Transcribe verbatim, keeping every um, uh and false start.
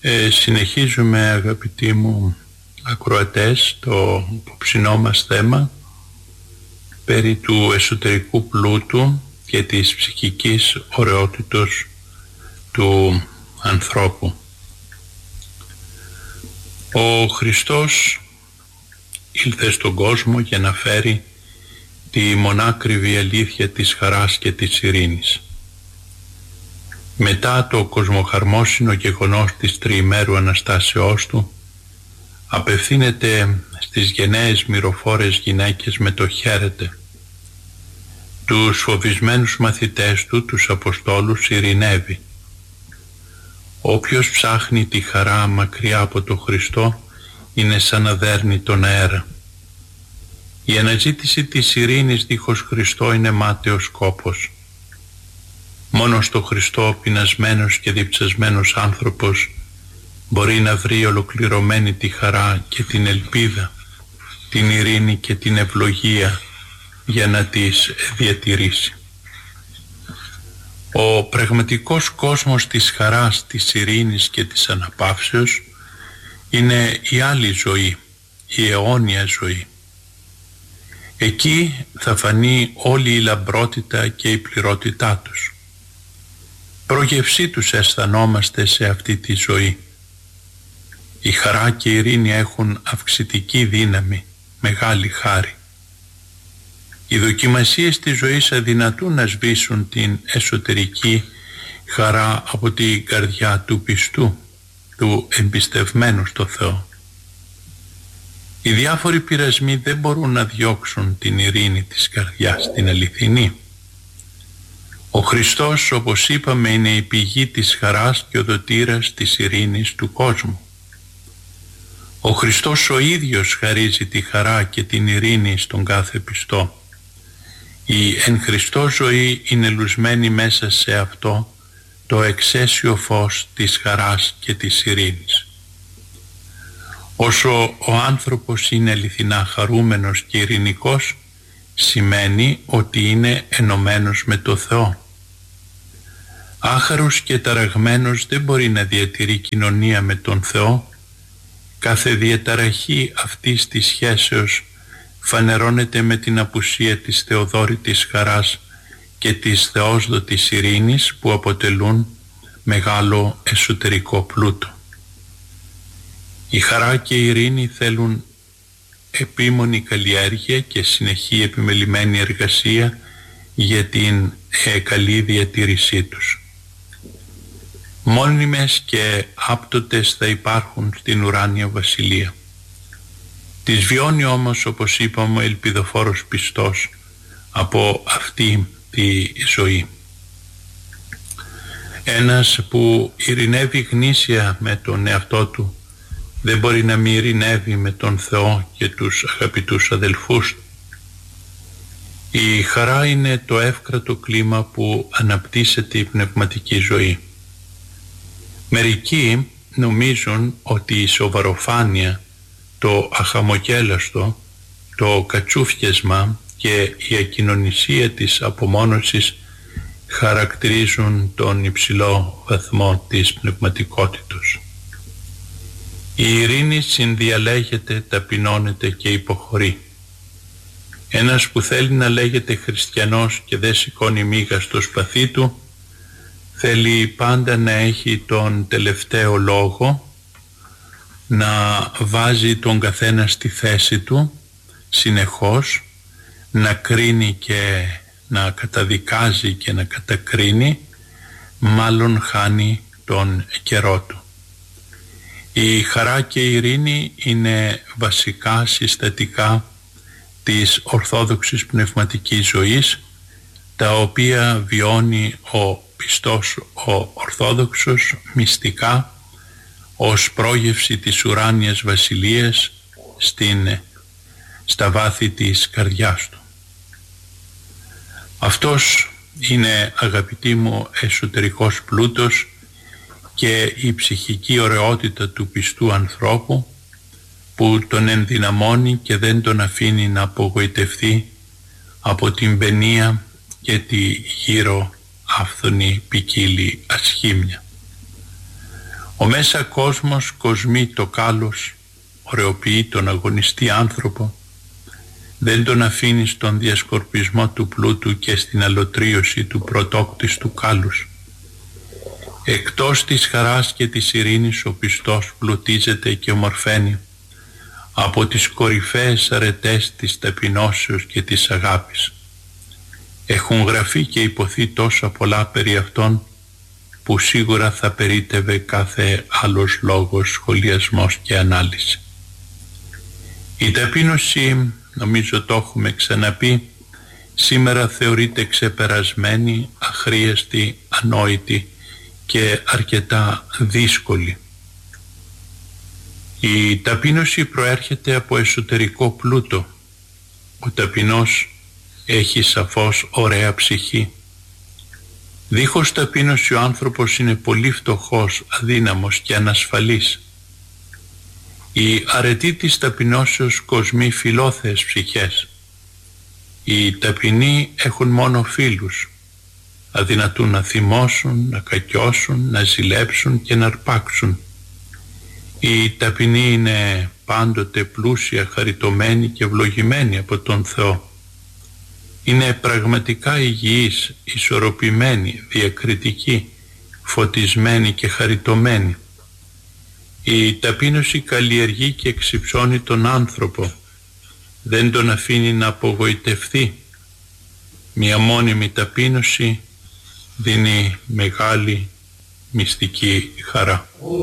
Ε, συνεχίζουμε, αγαπητοί μου ακροατές, το υποψινό μας θέμα περί του εσωτερικού πλούτου και της ψυχικής ωραιότητος του ανθρώπου. Ο Χριστός ήλθε στον κόσμο για να φέρει τη μονάκριβη αλήθεια της χαράς και της ειρήνης. Μετά το κοσμοχαρμόσυνο γεγονός της τριημέρου Αναστάσεώς του, απευθύνεται στις γενναίες μυροφόρες γυναίκες με το χαίρετε. Τους φοβισμένους μαθητές του, τους Αποστόλους, ειρηνεύει. Όποιος ψάχνει τη χαρά μακριά από το Χριστό είναι σαν να δέρνει τον αέρα. Η αναζήτηση της ειρήνης δίχως Χριστό είναι μάταιος σκόπος. Μόνο στο Χριστό ο πεινασμένος και διψασμένος άνθρωπος μπορεί να βρει ολοκληρωμένη τη χαρά και την ελπίδα, την ειρήνη και την ευλογία για να τις διατηρήσει. Ο πραγματικός κόσμος της χαράς, της ειρήνης και της αναπαύσεως είναι η άλλη ζωή, η αιώνια ζωή. Εκεί θα φανεί όλη η λαμπρότητα και η πληρότητά τους. Πρόγευσή τους αισθανόμαστε σε αυτή τη ζωή. Η χαρά και η ειρήνη έχουν αυξητική δύναμη, μεγάλη χάρη. Οι δοκιμασίες της ζωής αδυνατούν να σβήσουν την εσωτερική χαρά από την καρδιά του πιστού, του εμπιστευμένου στο Θεό. Οι διάφοροι πειρασμοί δεν μπορούν να διώξουν την ειρήνη της καρδιάς, την αληθινή. Ο Χριστός, όπως είπαμε, είναι η πηγή της χαράς και ο δοτήρας της ειρήνης του κόσμου. Ο Χριστός ο ίδιος χαρίζει τη χαρά και την ειρήνη στον κάθε πιστό. Η εν Χριστώ ζωή είναι λουσμένη μέσα σε αυτό το εξαίσιο φως της χαράς και της ειρήνης. Όσο ο άνθρωπος είναι αληθινά χαρούμενος και ειρηνικός, σημαίνει ότι είναι ενωμένος με το Θεό. Άχαρος και ταραγμένος δεν μπορεί να διατηρεί κοινωνία με τον Θεό. Κάθε διαταραχή αυτής της σχέσεως φανερώνεται με την απουσία της θεοδόρητης χαράς και της θεόσδοτης ειρήνης που αποτελούν μεγάλο εσωτερικό πλούτο. Η χαρά και η ειρήνη θέλουν επίμονη καλλιέργεια και συνεχή επιμελημένη εργασία για την ε, καλή διατήρησή τους. Μόνιμες και άπτωτες θα υπάρχουν στην ουράνια βασιλεία. Τις βιώνει όμως, όπως είπαμε, ο ελπιδοφόρος πιστός από αυτή τη ζωή. Ένας που ειρηνεύει γνήσια με τον εαυτό του δεν μπορεί να μη ειρηνεύει με τον Θεό και τους αγαπητούς αδελφούς του. Η χαρά είναι το εύκρατο κλίμα που αναπτύσσεται η πνευματική ζωή. Μερικοί νομίζουν ότι η σοβαροφάνεια, το αχαμογέλαστο, το κατσούφιασμα και η ακοινωνισία της απομόνωσης χαρακτηρίζουν τον υψηλό βαθμό της πνευματικότητος. Η ειρήνη συνδιαλέγεται, ταπεινώνεται και υποχωρεί. Ένας που θέλει να λέγεται χριστιανός και δεν σηκώνει μίγα στο σπαθί του, θέλει πάντα να έχει τον τελευταίο λόγο, να βάζει τον καθένα στη θέση του συνεχώς, να κρίνει και να καταδικάζει και να κατακρίνει, μάλλον χάνει τον καιρό του. Η χαρά και η ειρήνη είναι βασικά συστατικά της ορθόδοξης πνευματικής ζωής, τα οποία βιώνει ο πιστός ο Ορθόδοξος μυστικά ως πρόγευση της ουράνιας βασιλείας στην, στα βάθη της καρδιάς του. Αυτός είναι, αγαπητοί μου, εσωτερικός πλούτος και η ψυχική ωραιότητα του πιστού ανθρώπου που τον ενδυναμώνει και δεν τον αφήνει να απογοητευτεί από την παινία και τη γύρω άφθονη ποικίλη ασχήμια. Ο μέσα κόσμος κοσμεί το κάλος, ωρεοποιεί τον αγωνιστή άνθρωπο, δεν τον αφήνει στον διασκορπισμό του πλούτου και στην αλωτρίωση του πρωτόκτιστου κάλους. Εκτός της χαράς και της ειρήνης ο πιστός πλουτίζεται και ομορφαίνει από τις κορυφαίες αρετές της ταπεινώσεως και της αγάπης. Έχουν γραφεί και υποθεί τόσα πολλά περί αυτών που σίγουρα θα περίτευε κάθε άλλος λόγος, σχολιασμός και ανάλυση. Η ταπείνωση, νομίζω το έχουμε ξαναπεί, σήμερα θεωρείται ξεπερασμένη, αχρίαστη, ανόητη και αρκετά δύσκολη. Η ταπείνωση προέρχεται από εσωτερικό πλούτο. Ο ταπεινός έχει σαφώς ωραία ψυχή. Δίχως ταπείνωση ο άνθρωπος είναι πολύ φτωχός, αδύναμος και ανασφαλής. Η αρετή της ταπεινώσεως κοσμεί φιλόθεες ψυχές. Οι ταπεινοί έχουν μόνο φίλους. Αδυνατούν να θυμώσουν, να κακιώσουν, να ζηλέψουν και να αρπάξουν. Οι ταπεινοί είναι πάντοτε πλούσια, χαριτωμένοι και ευλογημένοι από τον Θεό. Είναι πραγματικά υγιείς, ισορροπημένοι, διακριτικοί, φωτισμένοι και χαριτωμένοι. Η ταπείνωση καλλιεργεί και εξυψώνει τον άνθρωπο, δεν τον αφήνει να απογοητευτεί. Μια μόνιμη ταπείνωση δίνει μεγάλη μυστική χαρά.